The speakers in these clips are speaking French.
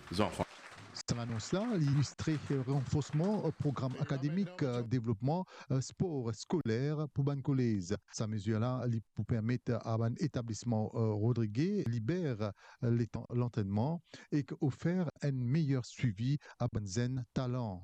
enfants. Cette annonce-là, illustré renforcement programme académique, développement sport scolaire pour Bancolese. Sa mesure-là, pour permettre à un établissement Rodriguez libère l'entraînement et offert un meilleur suivi à Banzen talent.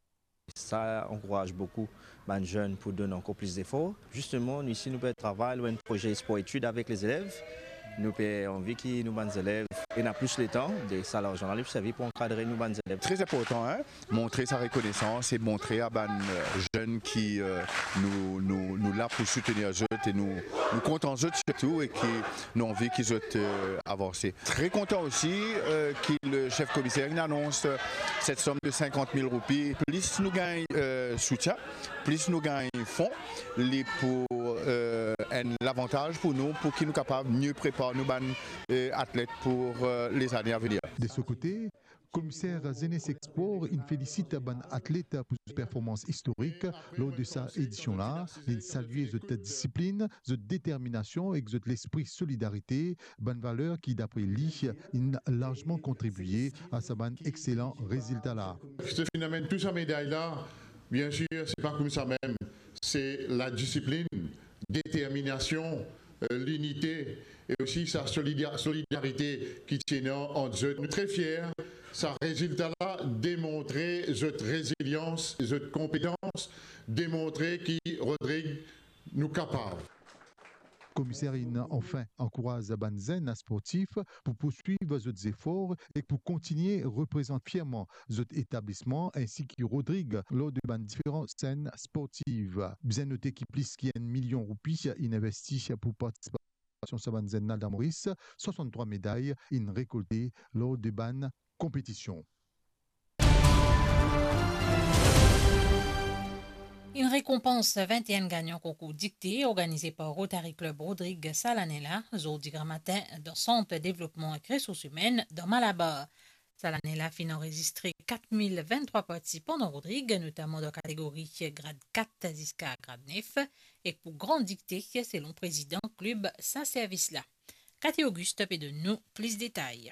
Ça encourage beaucoup les jeunes pour donner encore plus d'efforts. Justement, ici, nous pouvons travailler un projet sport-études avec les élèves. Nous avons envie que nous, les élèves, et n'a plus le temps, des salaires journalistes servir pour encadrer nous, les élèves. Très important, hein? Montrer sa reconnaissance et montrer à les jeunes qui nous là pour soutenir eux et nous comptons eux surtout et qui nous envie qu'ils avancent. Très content aussi que le chef commissaire annonce cette somme de 50 000 roupies. Plus nous gagnons soutien, plus nous gagnons fonds pour l'avantage pour nous, pour qu'ils nous capables de mieux préparer nos athlètes pour les années à venir. De ce côté, commissaire Zenes Export, il félicite un athlète pour sa performance historique lors de sa édition-là. Il salue cette discipline, cette détermination et l'esprit de solidarité, bonne valeur qui, d'après lui, a largement contribué à sa excellent résultat-là. Ce phénomène, tout sa médaille-là, bien sûr, c'est pas comme ça même. C'est la discipline, détermination, l'unité et aussi sa solidarité qui tient en eux. Nous sommes très fiers. Ça résultat-là, démontrer cette résilience, cette compétence, démontrer qui Rodrigue nous capable. Commissaire enfin encourage Banzen sportif pour poursuivre ses efforts et pour continuer à représenter fièrement cet établissement ainsi que Rodrigue lors de différentes scènes sportives. Bien noté qu'il plus qu'il y a 1 million de roupies investi pour participer à Banzen Nalda Maurice, 63 médailles récoltées lors de ban compétition. Une récompense 21 gagnants concours dicté organisé par Rotary Club Rodrigue Salanella, jeudi grand matin, dans Centre de développement et ressources humaines dans Malabar. Salanella fin enregistré 4023 participants dans Rodrigue, notamment dans la catégorie grade 4 jusqu'à grade 9, et pour grande dictée, selon le président club, sa service-là. Cathy Auguste et de nous plus de détails.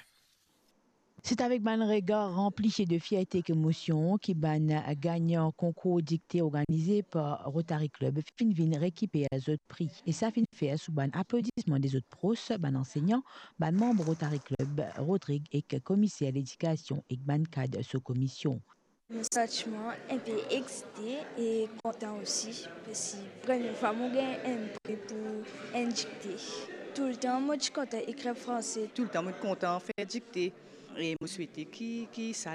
C'est avec un regard rempli de fierté et d'émotion qui ban gagnant concours dicté organisé par Rotary Club fin vin rééquipé à autres prix. Et ça fin fait sous ban applaudissement des autres pros, ban enseignants, ban membres Rotary Club, Rodrigue et commissaire à l'éducation et ban cadre sous commission. Mon sentiment un peu excité et content aussi parce que première fois je gagne un prix pour un dicté. Tout le temps je suis content d'écrire français. Tout le temps je suis content de faire dicter. Et je souhaite que ça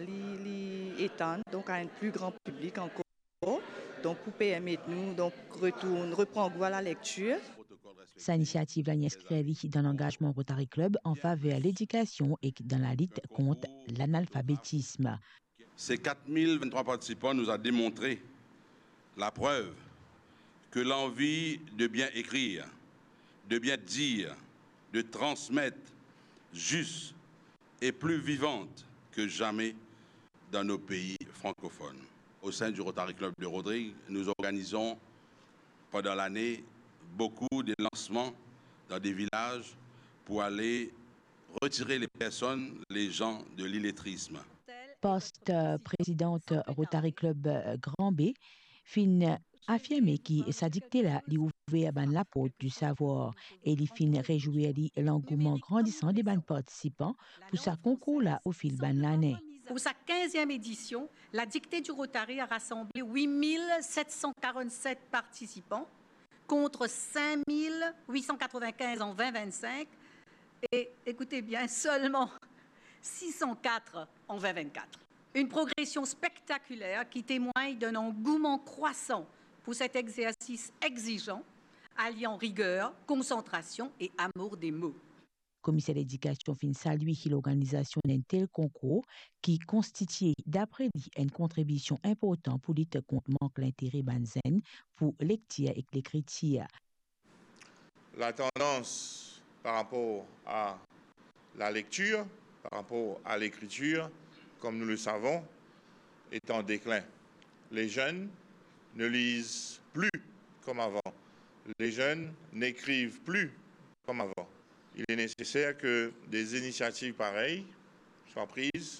étende donc à un plus grand public encore. Donc pour permettre nous donc reprendre goût à la lecture. Sa initiative l'inscrit dans l'engagement Rotary Club en faveur de l'éducation et dans la lutte contre l'analphabétisme. Ces 4023 participants nous ont démontré la preuve que l'envie de bien écrire, de bien dire, de transmettre juste est plus vivante que jamais dans nos pays francophones. Au sein du Rotary Club de Rodrigue, nous organisons pendant l'année beaucoup de lancements dans des villages pour aller retirer les personnes, les gens de l'illettrisme. Post-présidente Rotary Club Grand B, fin affirmé que sa dictée là lui ouvert la porte du savoir et il fin réjouir l'engouement grandissant des participants pour sa concours là au fil de l'année. Pour sa 15e édition, la dictée du Rotary a rassemblé 8 747 participants contre 5 895 en 2025 et, écoutez bien, seulement 604 en 2024. Une progression spectaculaire qui témoigne d'un engouement croissant pour cet exercice exigeant, alliant rigueur, concentration et amour des mots. Le commissaire d'éducation fin salue l'organisation d'un tel concours qui constitue, d'après lui, une contribution importante pour lutter contre le manque d'intérêt banzen pour lecture et l'écriture. La tendance par rapport à la lecture, par rapport à l'écriture, comme nous le savons, est en déclin. Les jeunes ne lisent plus comme avant. Les jeunes n'écrivent plus comme avant. Il est nécessaire que des initiatives pareilles soient prises